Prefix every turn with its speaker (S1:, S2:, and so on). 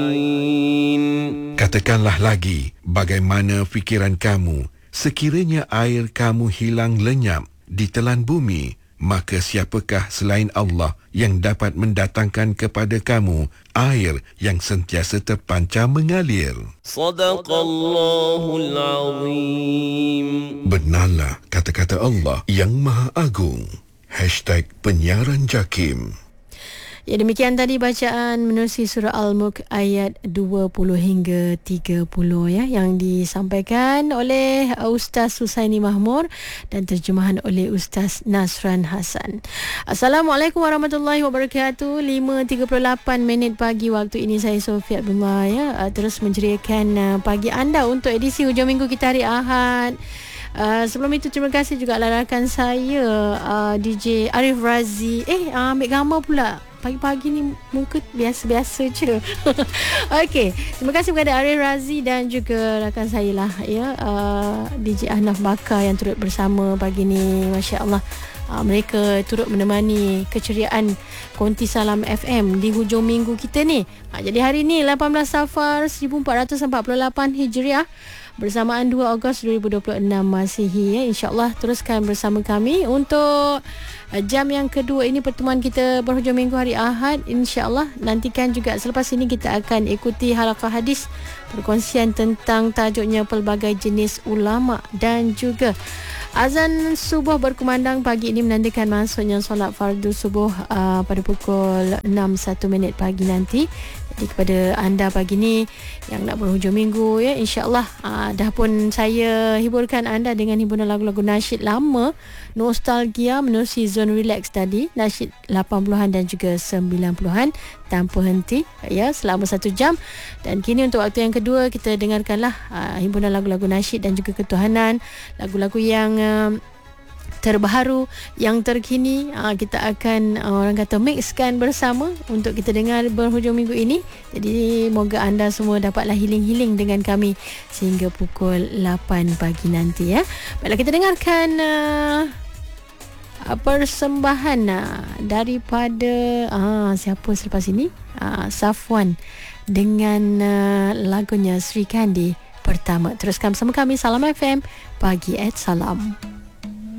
S1: Katakanlah lagi, bagaimana fikiran kamu sekiranya air kamu hilang lenyap di telan bumi, maka siapakah selain Allah yang dapat mendatangkan kepada kamu air yang sentiasa terpancar mengalir?
S2: Sadaqallahul Azim.
S1: Benarlah kata-kata Allah yang Maha Agung. #Penyiaran Jakim.
S3: Ya, demikian tadi bacaan menerusi surah Al-Mulk ayat 20 hingga 30 ya, yang disampaikan oleh Ustaz Husaini Mahmur dan terjemahan oleh Ustaz Nasran Hasan. Assalamualaikum warahmatullahi wabarakatuh. 5.38 pagi waktu ini, saya Sofia Bima ya, terus menceriakan pagi anda untuk edisi hujung minggu kita hari Ahad. Sebelum itu terima kasih juga rakan saya DJ Arif Razi. Ambil gambar pula. Pagi-pagi ni muka biasa-biasa je. Okey, terima kasih kepada Arif Razi dan juga rakan saya lah ya, DJ Ahnaf Bakar yang turut bersama pagi ni. Masya-Allah. Mereka turut menemani keceriaan Konti Salam FM di hujung minggu kita ni. Jadi hari ni 18 Safar 1448 Hijriah bersamaan 2 Ogos 2026 Masihi ya. InsyaAllah teruskan bersama kami untuk jam yang kedua ini, pertemuan kita berhujung minggu hari Ahad. InsyaAllah nantikan juga selepas ini kita akan ikuti halaqah hadis, perkongsian tentang tajuknya pelbagai jenis ulama, dan juga azan subuh berkumandang pagi ini menandakan masuknya solat fardu subuh pada pukul 6.01 pagi nanti. Jadi kepada anda pagi ni yang nak berhujung minggu ya, insya-Allah dah pun saya hiburkan anda dengan hiburan lagu-lagu nasyid lama, nostalgia menerusi zone relax tadi, nasyid 80-an dan juga 90-an tanpa henti ya, selama 1 jam. Dan kini untuk waktu yang kedua kita dengarkanlah himpunan lagu-lagu nasyid dan juga ketuhanan, lagu-lagu yang terbaru, yang terkini. Kita akan orang kata mixkan bersama untuk kita dengar berhujung minggu ini. Jadi moga anda semua dapatlah healing-healing dengan kami sehingga pukul 8 pagi nanti ya. Baiklah, kita dengarkan persembahan daripada siapa selepas ini, Safwan dengan lagunya Sri Kandi pertama. Teruskan bersama kami. Salam FM Pagi @ Salam.